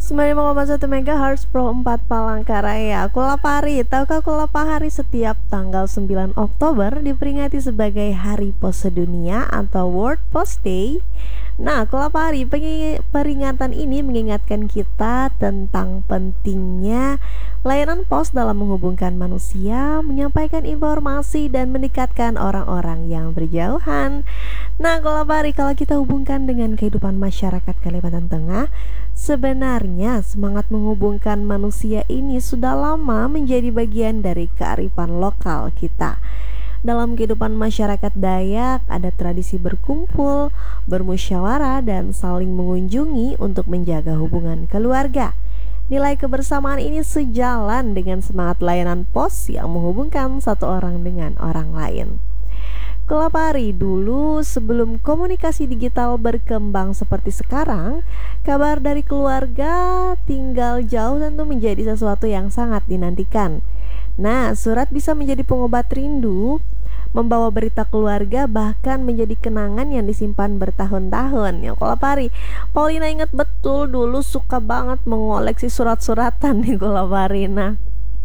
95,1 MHz Pro 4 Palangkaraya. Kulapari, tahukah Kulapahari setiap tanggal 9 Oktober diperingati sebagai Hari Pos Sedunia atau World Post Day? Nah, Kulapari, peringatan ini mengingatkan kita tentang pentingnya layanan pos dalam menghubungkan manusia, menyampaikan informasi dan mendekatkan orang-orang yang berjauhan. Nah, Kulapari, kalau kita hubungkan dengan kehidupan masyarakat Kalimantan Tengah, sebenarnya semangat menghubungkan manusia ini sudah lama menjadi bagian dari kearifan lokal kita. Dalam kehidupan masyarakat Dayak ada tradisi berkumpul, bermusyawarah, dan saling mengunjungi untuk menjaga hubungan keluarga. Nilai kebersamaan ini sejalan dengan semangat layanan pos yang menghubungkan satu orang dengan orang lain. Kulapari, dulu sebelum komunikasi digital berkembang seperti sekarang, kabar dari keluarga tinggal jauh tentu menjadi sesuatu yang sangat dinantikan. Nah, surat bisa menjadi pengobat rindu, membawa berita keluarga, bahkan menjadi kenangan yang disimpan bertahun-tahun. Ya, Kulapari, Paulina ingat betul dulu suka banget mengoleksi surat-suratan nih Kulapari. Nah,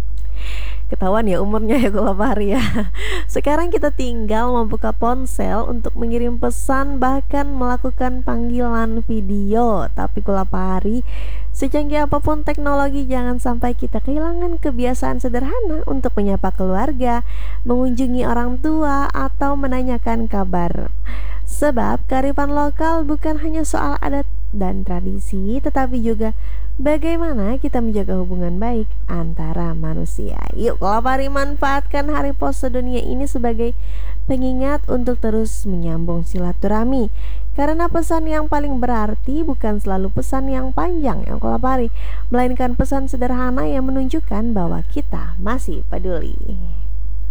ketahuan ya umurnya ya Kulapari ya. Sekarang kita tinggal membuka ponsel untuk mengirim pesan, bahkan melakukan panggilan video. Tapi Kulapari, secanggih apapun teknologi, jangan sampai kita kehilangan kebiasaan sederhana untuk menyapa keluarga, mengunjungi orang tua, atau menanyakan kabar. Sebab kearifan lokal bukan hanya soal adat dan tradisi, tetapi juga bagaimana kita menjaga hubungan baik antara manusia. Yuk Kulapari, manfaatkan Hari Pos Sedunia ini sebagai pengingat untuk terus menyambung silaturahmi. Karena pesan yang paling berarti bukan selalu pesan yang panjang ya Kulapari, melainkan pesan sederhana yang menunjukkan bahwa kita masih peduli.